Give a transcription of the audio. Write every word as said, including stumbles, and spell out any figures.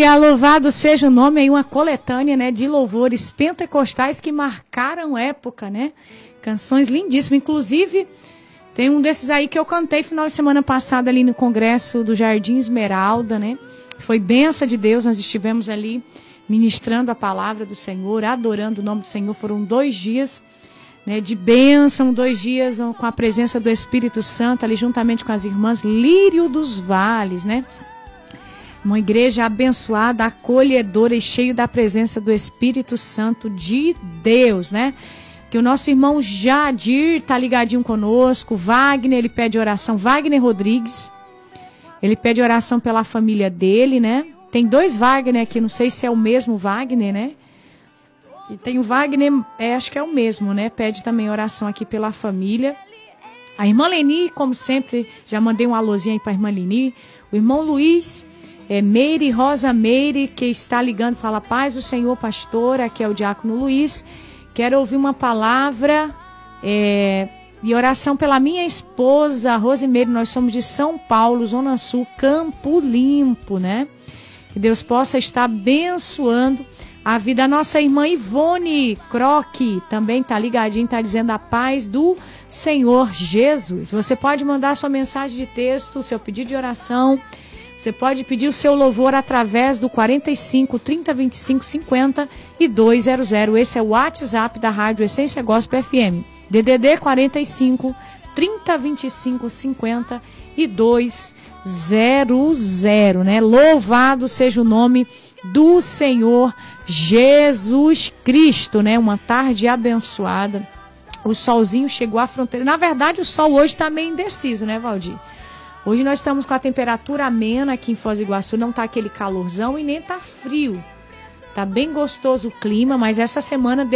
Aleluia, louvado seja o nome aí, uma coletânea, né, de louvores pentecostais que marcaram época, né? Canções lindíssimas, inclusive tem um desses aí que eu cantei final de semana passada ali no congresso do Jardim Esmeralda, né? Foi bênção de Deus, nós estivemos ali ministrando a palavra do Senhor, adorando o nome do Senhor, foram dois dias, né, de bênção, dois dias com a presença do Espírito Santo ali juntamente com as irmãs Lírio dos Vales, né? Uma igreja abençoada, acolhedora e cheia da presença do Espírito Santo de Deus, né? Que o nosso irmão Jadir tá ligadinho conosco, Wagner, ele pede oração, Wagner Rodrigues, ele pede oração pela família dele, né? Tem dois Wagner aqui, não sei se é o mesmo Wagner, né? E tem o Wagner, é, acho que é o mesmo, né? Pede também oração aqui pela família. A irmã Leni, como sempre, já mandei um alôzinho aí para a irmã Leni. O irmão Luiz, é, Meire, Rosa Meire, que está ligando, fala, paz do Senhor, pastora, que é o diácono Luiz. Quero ouvir uma palavra é, e oração pela minha esposa, Rosimeire. Nós somos de São Paulo, Zona Sul, Campo Limpo, né? Que Deus possa estar abençoando a vida da nossa irmã Ivone Croque, também está ligadinho, está dizendo a paz do Senhor Jesus. Você pode mandar sua mensagem de texto, seu pedido de oração. Você pode pedir o seu louvor através do quarenta e cinco, trinta, vinte e cinco, cinquenta e dois zero zero. Esse é o WhatsApp da Rádio Essência Gospel F M. D D D quarenta e cinco, trinta, vinte e cinco, cinquenta e dois zero zero, né? Louvado seja o nome do Senhor Jesus Cristo, né? Uma tarde abençoada. O solzinho chegou à fronteira. Na verdade, o sol hoje está meio indeciso, né, Valdir? Hoje nós estamos com a temperatura amena aqui em Foz do Iguaçu, não está aquele calorzão e nem está frio. Está bem gostoso o clima, mas essa semana